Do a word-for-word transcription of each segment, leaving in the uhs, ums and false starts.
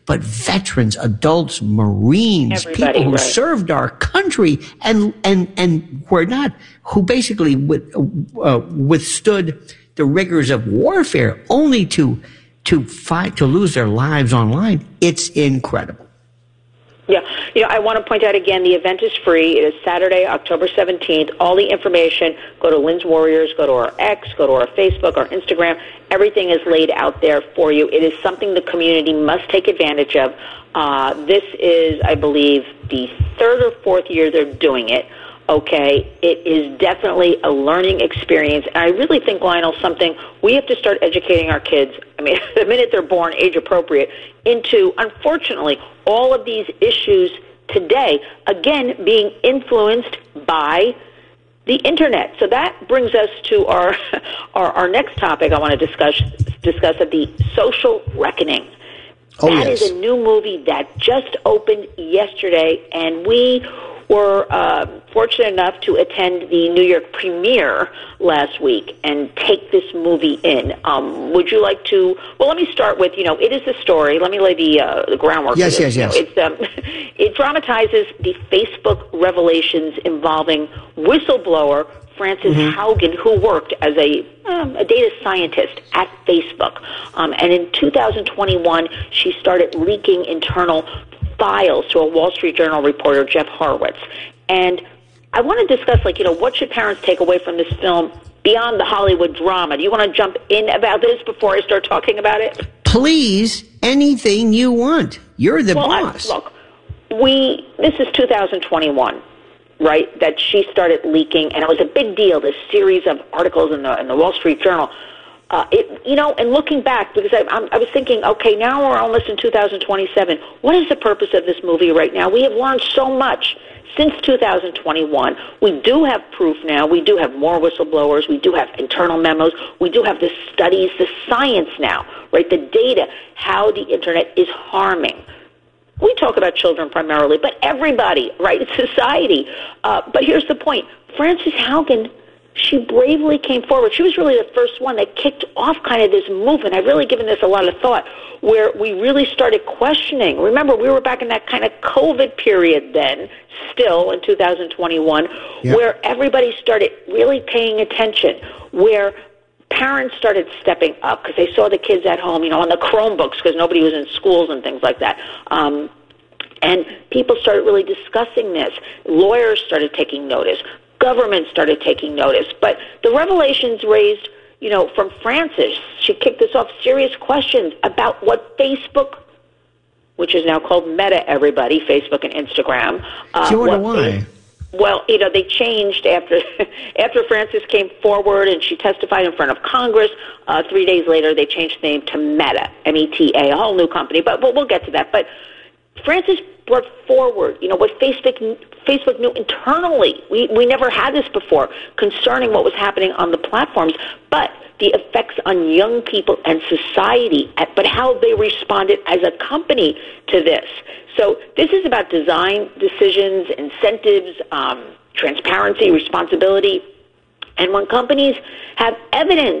but veterans, adults, Marines, Everybody, people who right. served our country and and and were not, who basically with, uh, withstood the rigors of warfare, only to to fight to lose their lives online. It's incredible. Yeah, you know, I want to point out again, the event is free. It is Saturday, October seventeenth. All the information, go to Lynn's Warriors, go to our X, go to our Facebook, our Instagram. Everything is laid out there for you. It is something the community must take advantage of. Uh, this is, I believe, the third or fourth year they're doing it. Okay, it is definitely a learning experience. And I really think, Lionel, something we have to start educating our kids, I mean, the minute they're born, age appropriate, into, unfortunately, all of these issues today, again, being influenced by the Internet. So that brings us to our our, our next topic I want to discuss, discuss at the Social Reckoning. Oh, that yes. is a new movie that just opened yesterday, and we were uh, fortunate enough to attend the New York premiere last week and take this movie in. Um, would you like to? Well, let me start with, you know, it is a story. Let me lay the, uh, the groundwork. Yes, for this. yes, yes. You know, it's, um, it dramatizes the Facebook revelations involving whistleblower Frances Mm-hmm. Haugen, who worked as a, um, a data scientist at Facebook. Um, and in two thousand twenty-one, she started leaking internal files to a Wall Street Journal reporter, Jeff Horowitz. And I want to discuss, like, you know, what should parents take away from this film beyond the Hollywood drama? Do you want to jump in about this before I start talking about it? Please, anything you want. You're the well, boss. I, look, we, this is two thousand twenty-one, right, that she started leaking, and it was a big deal, this series of articles in the, in the Wall Street Journal. Uh, it, you know, and looking back, because I, I'm, I was thinking, okay, now we're almost in two thousand twenty-seven. What is the purpose of this movie right now? We have learned so much since two thousand twenty-one. We do have proof now. We do have more whistleblowers. We do have internal memos. We do have the studies, the science now, right, the data, how the Internet is harming. We talk about children primarily, but everybody, right, society. Uh, but here's the point. Frances Haugen, she bravely came forward. She was really the first one that kicked off kind of this movement. I've really given this a lot of thought, where we really started questioning. Remember, we were back in that kind of COVID period then, still in two thousand twenty-one, yep. where everybody started really paying attention, where parents started stepping up because they saw the kids at home, you know, on the Chromebooks because nobody was in schools and things like that. Um, and people started really discussing this. Lawyers started taking notice. Government started taking notice. But the revelations raised, you know, from Frances, she kicked us off serious questions about what Facebook, which is now called Meta, everybody, Facebook and Instagram. Uh, you wonder why? They, well, you know, they changed after after Frances came forward and she testified in front of Congress. Uh, three days later, they changed the name to Meta, M E T A, a whole new company. But we'll, we'll get to that. But Frances brought forward, you know, what Facebook Facebook knew internally. We we never had this before concerning what was happening on the platforms, but the effects on young people and society, but how they responded as a company to this. So this is about design, decisions, incentives, um, transparency, responsibility. And when companies have evidence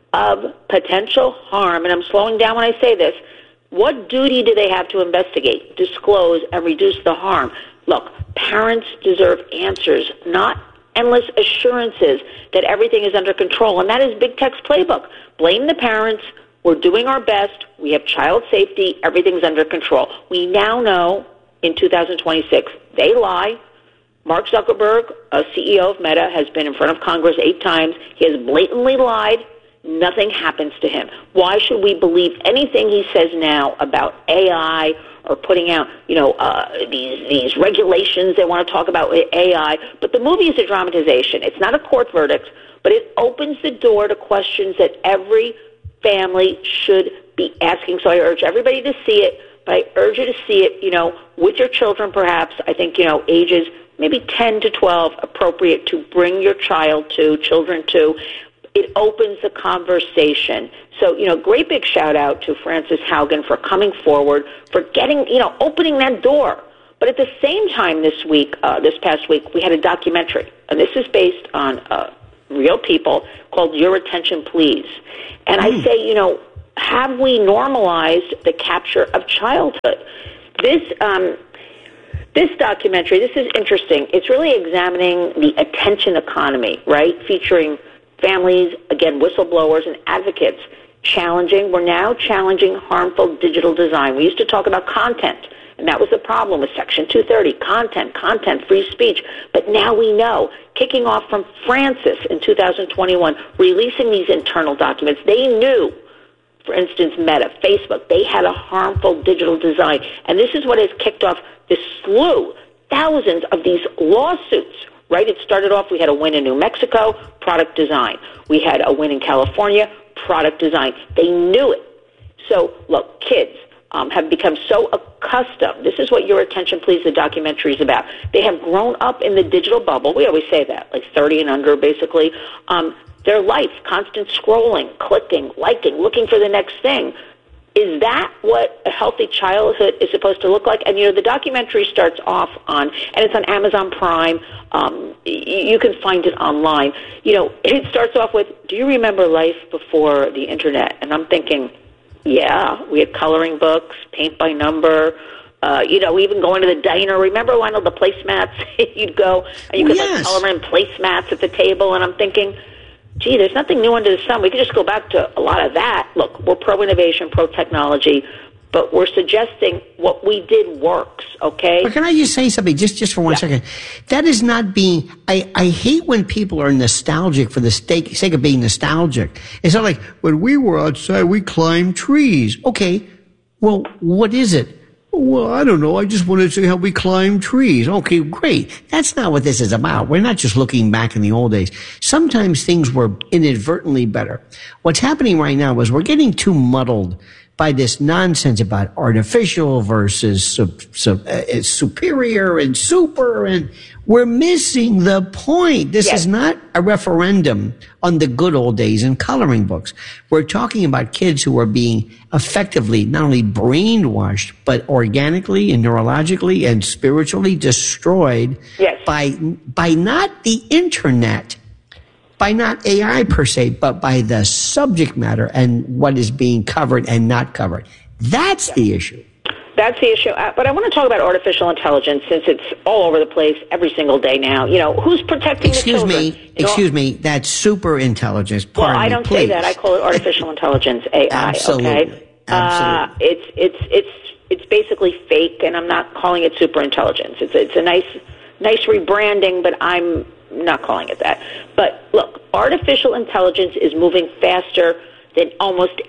of potential harm, and I'm slowing down when I say this, what duty do they have to investigate, disclose, and reduce the harm? Look, parents deserve answers, not endless assurances that everything is under control. And that is Big Tech's playbook. Blame the parents. We're doing our best. We have child safety. Everything's under control. We now know in two thousand twenty-six, they lie. Mark Zuckerberg, a C E O of Meta, has been in front of Congress eight times. He has blatantly lied. Nothing happens to him. Why should we believe anything he says now about A I or putting out, you know, uh, these these regulations they want to talk about with A I? But the movie is a dramatization. It's not a court verdict, but it opens the door to questions that every family should be asking. So I urge everybody to see it, but I urge you to see it, you know, with your children perhaps. I think, you know, ages maybe ten to twelve appropriate to bring your child to, children to. It opens the conversation. So, you know, great big shout out to Frances Haugen for coming forward, for getting, you know, opening that door. But at the same time this week, uh, this past week, we had a documentary, and this is based on uh, real people, called Your Attention Please. And mm. I say, you know, have we normalized the capture of childhood? This um, this documentary, this is interesting. It's really examining the attention economy, right? Featuring families, again, whistleblowers and advocates challenging. We're now challenging harmful digital design. We used to talk about content, and that was the problem with Section two thirty, content, content, free speech. But now we know, kicking off from Francis in two thousand twenty-one, releasing these internal documents, they knew, for instance, Meta, Facebook, they had a harmful digital design. And this is what has kicked off this slew, thousands of these lawsuits, right? It started off, we had a win in New Mexico, product design. We had a win in California, product design. They knew it. So, look, kids um, have become so accustomed. This is what Your Attention Please, the documentary is about. They have grown up in the digital bubble. We always say that, like thirty and under, basically. Um, their life, constant scrolling, clicking, liking, looking for the next thing. Is that what a healthy childhood is supposed to look like? And, you know, the documentary starts off on, and it's on Amazon Prime. Um, you can find it online. You know, it starts off with, do you remember life before the Internet? And I'm thinking, yeah, we had coloring books, paint by number, uh, you know, even going to the diner. Remember one of the placemats? You'd go and you could, yes. like, color in placemats at the table. And I'm thinking, gee, there's nothing new under the sun. We could just go back to a lot of that. Look, we're pro-innovation, pro-technology, but we're suggesting what we did works, okay? But can I just say something, just, just for one yeah. second? That is not being, I, I hate when people are nostalgic for the sake, sake of being nostalgic. It's not like, when we were outside, we climbed trees. Okay, well, what is it? Well, I don't know. I just wanted to see how we climb trees. Okay, great. That's not what this is about. We're not just looking back in the old days. Sometimes things were inadvertently better. What's happening right now is we're getting too muddled by this nonsense about artificial versus sub, sub, uh, superior and super, and we're missing the point. This yes. is not a referendum on the good old days in coloring books. We're talking about kids who are being effectively not only brainwashed, but organically and neurologically and spiritually destroyed yes. by by not the internet, by not A I per se, but by the subject matter and what is being covered and not covered. That's yeah. the issue. That's the issue. Uh, but I want to talk about artificial intelligence since it's all over the place every single day now. You know, who's protecting excuse the children? Me, you excuse know? me, that's super intelligence. Pardon well, I don't me, say that. I call it artificial intelligence, A I. Absolutely. Okay? Absolutely. Uh, it's it's it's it's basically fake, and I'm not calling it super intelligence. It's it's a nice nice rebranding, but I'm not calling it that. But look, artificial intelligence is moving faster than almost,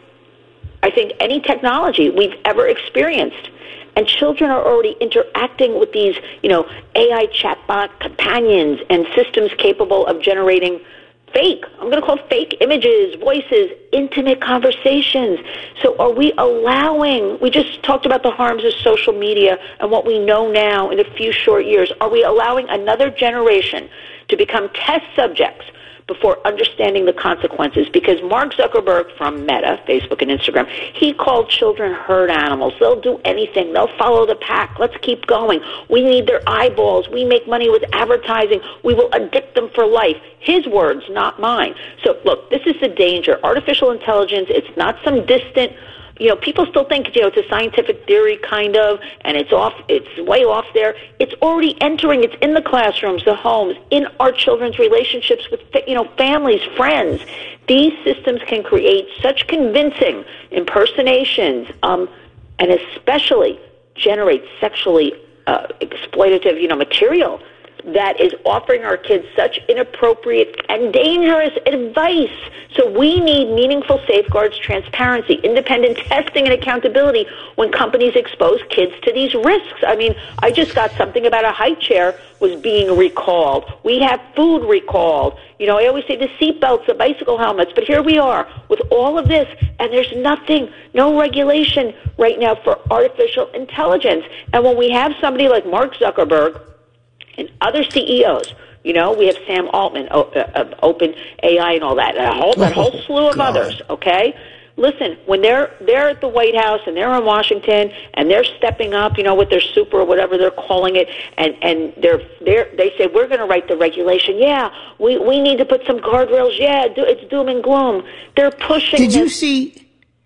I think, any technology we've ever experienced. And children are already interacting with these, you know, A I chatbot companions and systems capable of generating fake, I'm going to call it fake images, voices, intimate conversations. So are we allowing, we just talked about the harms of social media and what we know now in a few short years. Are we allowing another generation to become test subjects before understanding the consequences? Because Mark Zuckerberg from Meta, Facebook and Instagram, he called children herd animals. They'll do anything. They'll follow the pack. Let's keep going. We need their eyeballs. We make money with advertising. We will addict them for life. His words, not mine. So, look, this is the danger. Artificial intelligence, it's not some distant, you know, people still think, you know, it's a scientific theory kind of, and it's off, it's way off there. It's already entering, it's in the classrooms, the homes, in our children's relationships with, you know, families, friends. These systems can create such convincing impersonations, um, and especially generate sexually uh, exploitative, you know, material that is offering our kids such inappropriate and dangerous advice. So we need meaningful safeguards, transparency, independent testing, and accountability when companies expose kids to these risks. I mean, I just got something about a high chair was being recalled. We have food recalled. You know, I always say the seat belts, the bicycle helmets, but here we are with all of this, and there's nothing, no regulation right now for artificial intelligence. And when we have somebody like Mark Zuckerberg and other C E Os, you know, we have Sam Altman, uh, uh, Open A I and all that, and a whole, that whole slew of God. others, okay? Listen, when they're they're at the White House and they're in Washington and they're stepping up, you know, with their super or whatever they're calling it, and, and they're they're they say we're going to write the regulation. Yeah, we we need to put some guardrails. Yeah, do, it's doom and gloom. They're pushing. Did this. you see?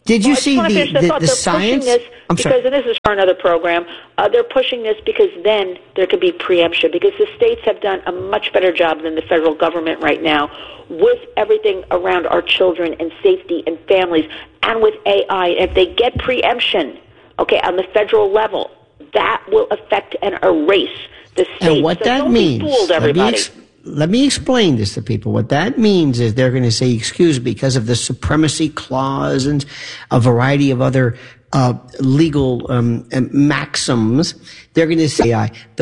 Did you well, see the, the, the, the science? This I'm because, sorry. and this is for another program, uh, they're pushing this because then there could be preemption, because the states have done a much better job than the federal government right now with everything around our children and safety and families, and with A I. If they get preemption, okay, on the federal level, that will affect and erase the states. And what so that don't means, be fooled, everybody. Let me explain this to people. What that means is they're going to say, excuse me, because of the supremacy clause and a variety of other uh, legal um, maxims, they're going to say, I. But